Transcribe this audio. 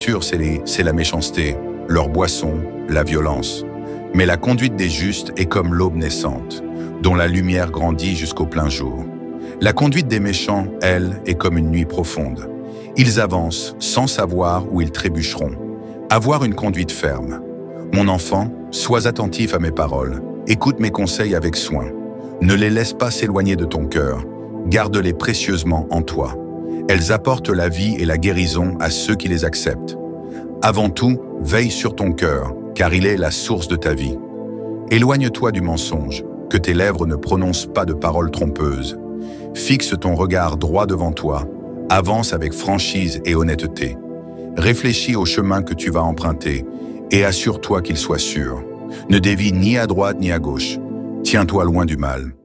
nourriture, c'est la méchanceté, leur boisson, la violence. Mais la conduite des justes est comme l'aube naissante, dont la lumière grandit jusqu'au plein jour. La conduite des méchants, elle, est comme une nuit profonde. Ils avancent sans savoir où ils trébucheront. Avoir une conduite ferme. Mon enfant, sois attentif à mes paroles. Écoute mes conseils avec soin. Ne les laisse pas s'éloigner de ton cœur. Garde-les précieusement en toi. Elles apportent la vie et la guérison à ceux qui les acceptent. Avant tout, veille sur ton cœur, car il est la source de ta vie. Éloigne-toi du mensonge, que tes lèvres ne prononcent pas de paroles trompeuses. Fixe ton regard droit devant toi, avance avec franchise et honnêteté. Réfléchis au chemin que tu vas emprunter et assure-toi qu'il soit sûr. Ne dévie ni à droite ni à gauche. Tiens-toi loin du mal.